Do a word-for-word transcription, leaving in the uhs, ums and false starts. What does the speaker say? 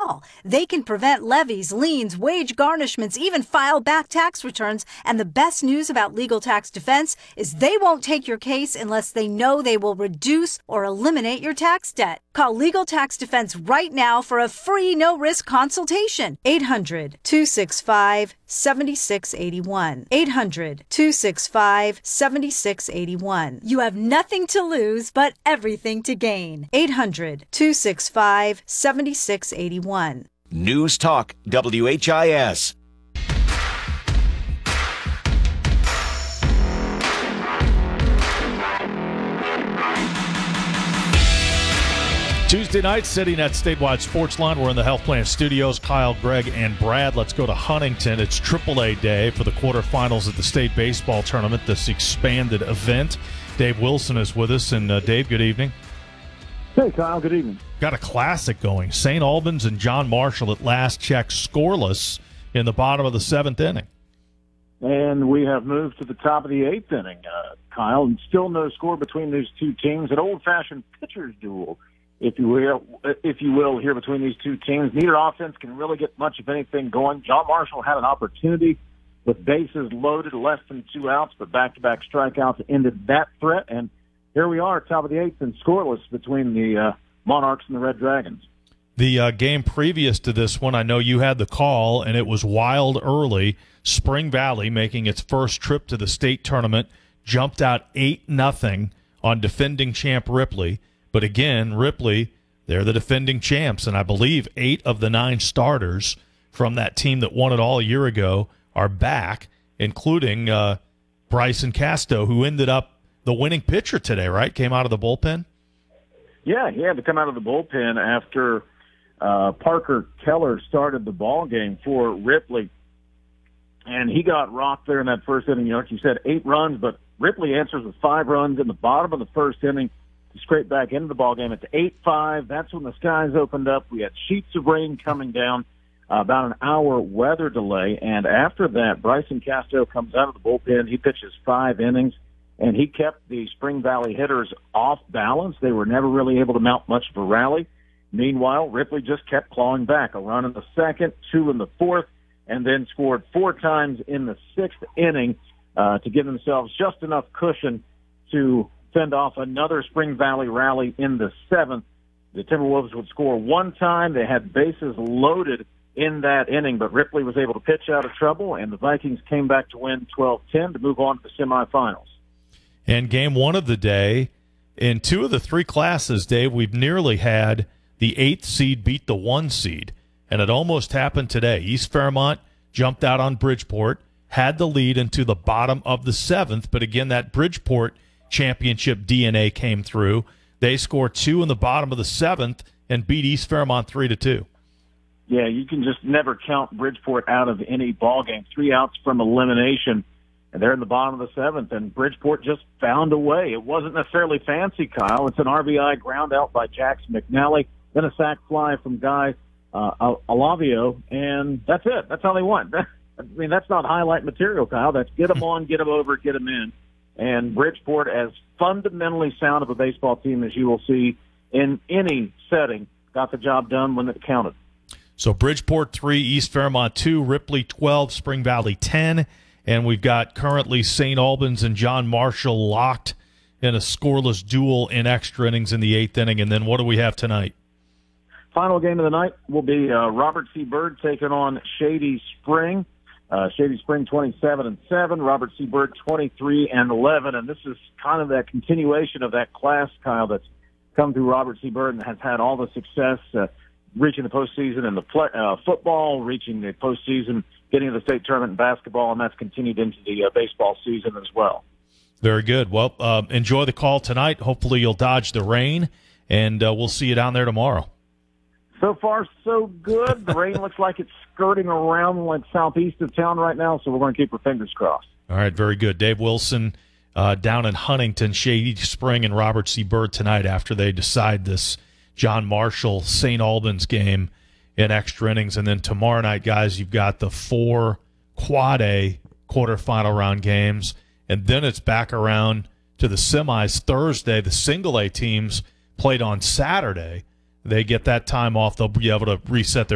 all. They can prevent levies, liens, wage garnishments, even file back tax returns. And the best news about Legal Tax Defense is they won't take your case unless they know they will reduce or eliminate your tax debt. Call Legal Tax Defense right now for a free no-risk consultation. eight hundred, two six five, seven six eight one. eight hundred, two six five, seven six eight one. You have nothing to lose but everything to gain. eight hundred, two six five, seven six eight one. News Talk W H I S. Tuesday night, sitting at Statewide Sports Line. We're in the Health Plan Studios. Kyle, Greg, and Brad. Let's go to Huntington. It's triple A day for the quarterfinals of the state baseball tournament, this expanded event. Dave Wilson is with us. And, uh, Dave, good evening. Hey, Kyle. Good evening. Got a classic going. Saint Albans and John Marshall at last check scoreless in the bottom of the seventh inning. And we have moved to the top of the eighth inning, uh, Kyle, and still no score between these two teams. An old-fashioned pitcher's duel, if you will, if you will, here between these two teams. Neither offense can really get much of anything going. John Marshall had an opportunity with bases loaded, less than two outs, but back-to-back strikeouts ended that threat. And here we are, top of the eighth and scoreless between the uh, Monarchs and the Red Dragons. The uh, game previous to this one, I know you had the call, and it was wild early. Spring Valley making its first trip to the state tournament, jumped out eight nothing on defending champ Ripley. But again, Ripley, they're the defending champs, and I believe eight of the nine starters from that team that won it all a year ago are back, including uh, Bryson Casto, who ended up the winning pitcher today, right? Came out of the bullpen? Yeah, he had to come out of the bullpen after uh, Parker Keller started the ball game for Ripley, and he got rocked there in that first inning. You know, like you said, eight runs, but Ripley answers with five runs in the bottom of the first inning to scrape back into the ball game. It's eight five. That's when the skies opened up. We had sheets of rain coming down, uh, about an hour weather delay, and after that, Bryson Casto comes out of the bullpen. He pitches five innings, and he kept the Spring Valley hitters off balance. They were never really able to mount much of a rally. Meanwhile, Ripley just kept clawing back. A run in the second, two in the fourth, and then scored four times in the sixth inning uh, to give themselves just enough cushion to fend off another Spring Valley rally in the seventh. The Timberwolves would score one time. They had bases loaded in that inning, but Ripley was able to pitch out of trouble, and the Vikings came back to win twelve ten to move on to the semifinals. And game one of the day, in two of the three classes, Dave, we've nearly had the eighth seed beat the one seed, and it almost happened today. East Fairmont jumped out on Bridgeport, had the lead into the bottom of the seventh, but again, that Bridgeport championship D N A came through. They scored two in the bottom of the seventh and beat East Fairmont three to two. Yeah, you can just never count Bridgeport out of any ball game. Three outs from elimination, and they're in the bottom of the seventh, and Bridgeport just found a way. It wasn't necessarily fancy, Kyle. It's an R B I ground out by Jackson McNally, then a sac fly from Guy uh, Alavio, and that's it. That's how they won. I mean, that's not highlight material, Kyle. That's get them on, get them over, get them in. And Bridgeport, as fundamentally sound of a baseball team as you will see in any setting, got the job done when it counted. So Bridgeport three, East Fairmont two, Ripley twelve, Spring Valley ten, and we've got currently Saint Albans and John Marshall locked in a scoreless duel in extra innings in the eighth inning. And then what do we have tonight? Final game of the night will be uh, Robert C. Byrd taking on Shady Spring. Uh, Shady Spring twenty-seven and seven, Robert C. Byrd twenty-three and eleven, and this is kind of that continuation of that class, Kyle, that's come through Robert C. Byrd and has had all the success, uh, reaching the postseason in the play, uh, football, reaching the postseason, getting to the state tournament in basketball, and that's continued into the uh, baseball season as well. Very good. Well, uh, enjoy the call tonight. Hopefully you'll dodge the rain, and uh, we'll see you down there tomorrow. So far, so good. The rain looks like it's skirting around like southeast of town right now, so we're going to keep our fingers crossed. All right, very good. Dave Wilson uh, down in Huntington, Shady Spring, and Robert C. Byrd tonight after they decide this John Marshall Saint Albans game in extra innings. And then tomorrow night, guys, you've got the four Quad A quarterfinal round games, and then it's back around to the semis Thursday. The single A teams played on Saturday. They get that time off. They'll be able to reset their